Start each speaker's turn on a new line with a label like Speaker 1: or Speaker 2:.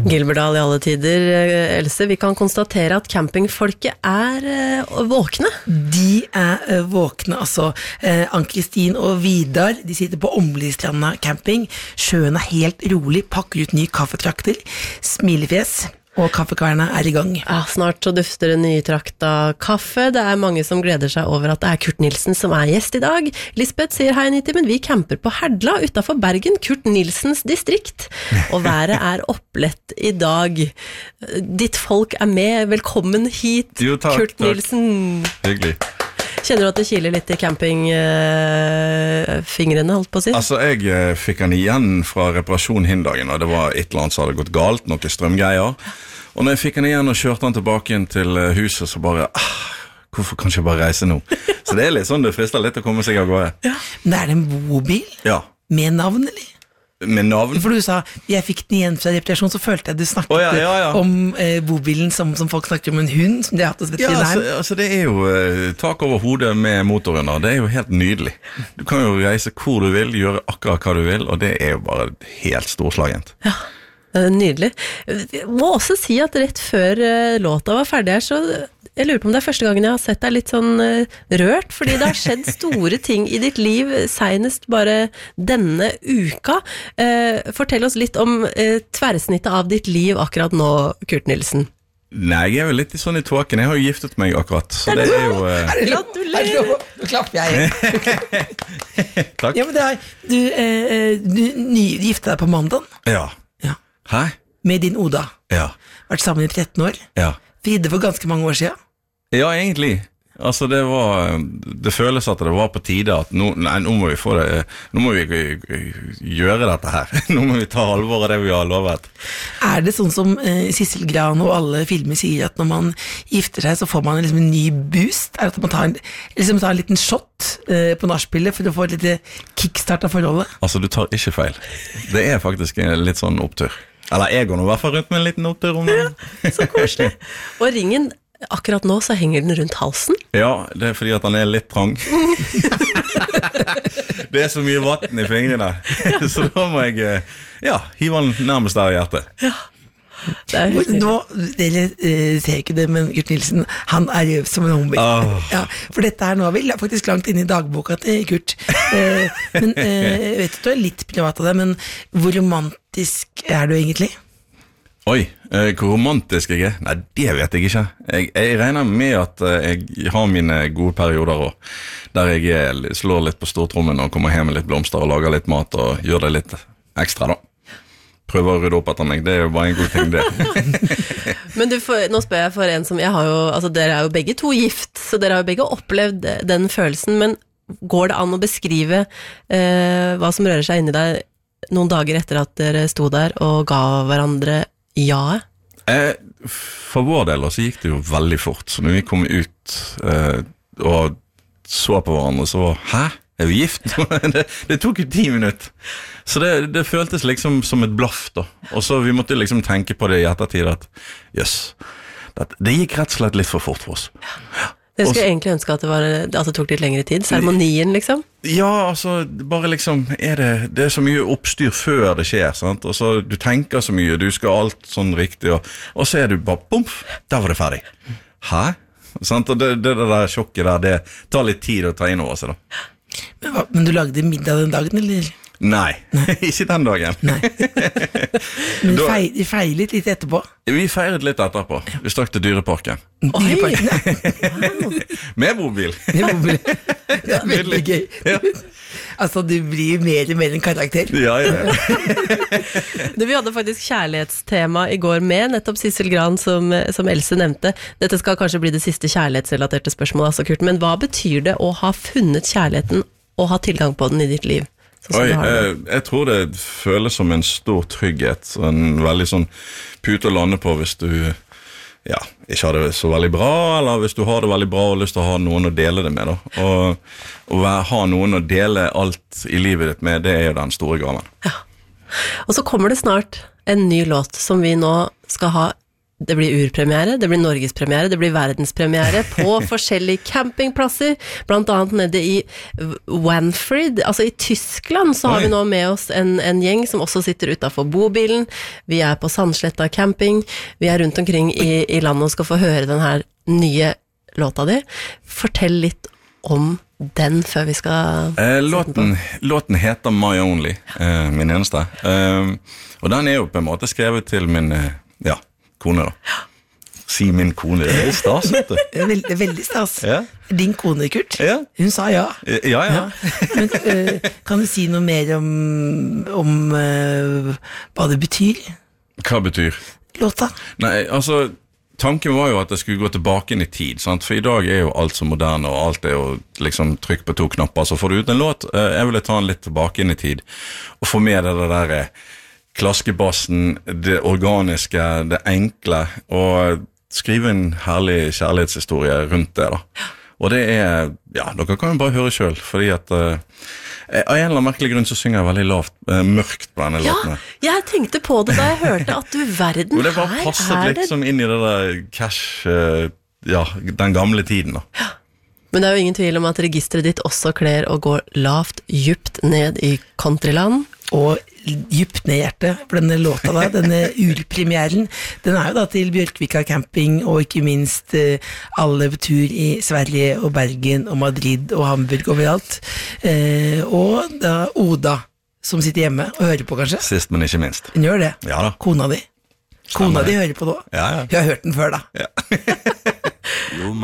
Speaker 1: Gilberdal I alle tider, Else, vi kan konstatere at campingfolket våkne.
Speaker 2: De våkne, altså. Ann-Kristin og Vidar, de sitter på Åmlistranda camping. Sjøen helt rolig, pakker ut nye kaffetrakter, smilefjes, og kaffekverna I gang.
Speaker 1: Ja, snart så dufter det nytrakta kaffe. Det mange som gleder seg over at det Kurt Nilsen som gjest I dag. Lisbeth sier hei, Niti, men vi camper på Herdla utenfor Bergen, Kurt Nilsens distrikt. Og været opplett I dag. Ditt folk med. Velkommen hit,
Speaker 3: jo, takk,
Speaker 1: Kurt Nilsen.
Speaker 3: Hyggelig.
Speaker 1: Kjenner du at det kiler litt I campingfingrene, holdt på å si?
Speaker 3: Altså, jeg fikk han igjen fra reparasjon hindagen, og det var et eller annet som hadde gått galt, noen strømgreier. Og når jeg fikk han igjen og kjørte han tilbake inn til huset, så bare, hvorfor kan jeg ikke bare reise nå? Så det litt sånn, det frister litt å komme seg av gårde.
Speaker 2: Ja, men det en bobil?
Speaker 3: Ja.
Speaker 2: Med navn, eller?
Speaker 3: Med navn?
Speaker 2: For du sa, jeg fikk den igjen fra reputasjon, så følte jeg du snakket om bobilen som folk snakker om en hund, som de har hatt hos veterinæren.
Speaker 3: Ja, altså det jo tak over hodet med motor under, det jo helt nydelig. Du kan jo reise hvor du vil, gjøre akkurat hva du vil, og det jo bare helt storslagent.
Speaker 1: Ja, det nydelig. Jeg må også si at rett før låta var ferdig her, så jeg lurer på om det første gangen jeg har sett deg litt sånn rørt, fordi det har skjedd store ting I ditt liv, senest bare denne uka. Fortell oss litt om tverrsnittet av ditt liv akkurat nå, Kurt Nilsen.
Speaker 3: Nei, jeg jo litt sånn I tåken. Jeg har jo giftet meg akkurat, så det jo...
Speaker 2: Gratulerer! Nå klapper jeg.
Speaker 3: Takk.
Speaker 2: Ja, men du giftet deg på mandag.
Speaker 3: Ja. Hæ?
Speaker 2: Med din Oda.
Speaker 3: Ja.
Speaker 2: Vært sammen I 13 år.
Speaker 3: Ja.
Speaker 2: Fridde for ganske mange år siden.
Speaker 3: Ja, egentlig. Altså det føles at det var på tide at nå må vi få det, nå må vi gjøre dette her. Nå må vi ta alvor av det vi har lovet.
Speaker 2: Det sånn som Sissel Gran og alle filmer sier at når man gifter seg så får man liksom en ny boost? Det at man tar en liten shot på nachspielet for å få et lite kickstart av forholdet?
Speaker 3: Altså, du tar ikke feil. Det faktisk en litt sånn opptur. Eller jeg går nå I hvert fall rundt med en liten opptur om det.
Speaker 1: Ja, så koselig. Og ringen, akkurat nå så henger den rundt halsen.
Speaker 3: Ja, det fordi at han litt trang. Det så mye vatten I fingrene. Så da må jeg, hive han nærmest der I hjertet.
Speaker 1: Ja, det
Speaker 2: nå, dere ser ikke det, men Kurt Nilsen, han røv som en homie. Ja, for dette her nå vi faktisk langt inn I dagboka til Kurt. Men jeg vet at du litt privat av det, men hvor romantisk du egentlig?
Speaker 3: Oi, hvor romantisk jeg Nei, det vet jeg ikke. Jeg regner med at jeg har mine gode perioder også, der jeg slår litt på stortrommen og kommer hjem med litt blomster og lager litt mat og gjør det litt ekstra da. Prøver å rydde opp etter meg, det jo bare en god ting det.
Speaker 1: Men nå spør jeg for en som, dere jo begge to gift, så dere har jo begge opplevd den følelsen, men går det an å beskrive hva som rører seg inni deg noen dager etter at dere sto der og ga hverandre ja?
Speaker 3: For vår del så gikk det jo veldig fort, så når vi kom ut og så på hverandre, så hæ? Vi gift? det tok jo 10 minutter. Så det føltes liksom som et blaff da. Og så vi måtte liksom tenke på det I ettertid at, det gikk rett og slett litt for fort for oss.
Speaker 1: Jeg skulle egentlig ønske at det tok litt lengre tid, seremonien liksom.
Speaker 3: Ja, altså, bare liksom, det så mye oppstyr før det skjer, sant? Og så du tenker så mye, du skal alt sånn riktig, og så du bare, bumf, der var det ferdig. Hæ? Sant? Og det der sjokket der, det tar litt tid å ta inn over seg da.
Speaker 2: Men du lagde middag den dagen, eller?
Speaker 3: Nei, ikke den dagen.
Speaker 2: Nei. Men vi feiret litt etterpå?
Speaker 3: Vi feiret litt etterpå. Vi stakk til Dyreparken.
Speaker 2: Dyreparken?
Speaker 3: Med mobil.
Speaker 2: Med mobil. Det veldig gøy.
Speaker 3: Ja.
Speaker 2: Altså, du blir mer og mer en karakter.
Speaker 3: Ja.
Speaker 1: Vi hadde faktisk kjærlighetstema I går med nettopp Sissel Gran som Else nevnte. Dette skal kanskje bli det siste kjærlighetsrelaterte spørsmålet, altså, Kurt, men hva betyr det å ha funnet kjærligheten og ha tilgang på den I ditt liv?
Speaker 3: Jeg tror det føles som en stor trygghet, en veldig sånn pute å lande på hvis du ikke har det så veldig bra, eller hvis du har det veldig bra og har lyst til å ha noen å dele det med da. Og ha noen å dele alt I livet ditt med, det jo den store gaven.
Speaker 1: Ja. Og så kommer det snart en ny låt som vi nå skal ha Det blir urpremiere, det blir norgespremiere, det blir verdenspremiere på forskjellige campingplasser, blant annet nede i Wanfried, altså i Tyskland så har vi nå med oss en gjeng som også sitter utenfor bobilen, vi på Sandsletta camping, vi rundt omkring i landet og skal få høre den her nye låta di. Fortell litt om den før vi skal
Speaker 3: låten heter My Only, min eneste, og den jo på en måte skrevet til min, kone da. Si min kone, det stas, vet du.
Speaker 2: Det veldig stas.
Speaker 3: Ja.
Speaker 2: Din kone, Kurt,
Speaker 3: Ja.
Speaker 2: Hun sa ja.
Speaker 3: Ja.
Speaker 2: Men, kan du si noe mer om hva det betyr?
Speaker 3: Hva betyr?
Speaker 2: Låta?
Speaker 3: Nei, altså, tanken var jo at jeg skulle gå tilbake inn i tid, sant? For i dag jo alt så moderne, og alt jo liksom trykk på 2 knapper, så får du ut en låt. Jeg ville ta den litt tilbake inn i tid, og få med det der klaskebassen, det organiske, det enkle, og skrive en herlig kjærlighetshistorie rundt det da. Og det dere kan jo bare høre selv, fordi at av en eller annen merkelig grunn så synger jeg veldig lavt, mørkt på denne låtene.
Speaker 1: Ja, jeg tenkte på det da jeg hørte at du verden
Speaker 3: og det bare passet liksom inn i det der cash, den gamle tiden da.
Speaker 1: Ja. Men det jo ingen tvil om at registret ditt også kler å gå lavt, djupt ned i countryland.
Speaker 2: Og djupt ned i hjertet, for denne låta da, denne urpremieren, den jo da til Bjørkvika camping, og ikke minst alle på tur i Sverige og Bergen og Madrid og Hamburg overalt. Og da Oda, som sitter hjemme og hører på kanskje.
Speaker 3: Sist, men ikke minst.
Speaker 2: Hun gjør det.
Speaker 3: Ja da.
Speaker 2: Kona di hører på nå.
Speaker 3: Ja.
Speaker 2: Hun har hørt den før da.
Speaker 3: Ja.